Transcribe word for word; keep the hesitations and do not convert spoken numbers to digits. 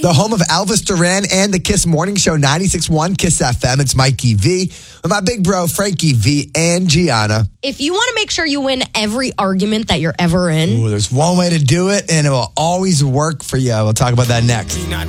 The home of Elvis Duran and the Kiss Morning Show, ninety-six point one Kiss F M. It's Mikey V with my big bro, Frankie V and Gianna. If you want to make sure you win every argument that you're ever in. Ooh, there's one way to do it, and it will always work for you. We'll talk about that next.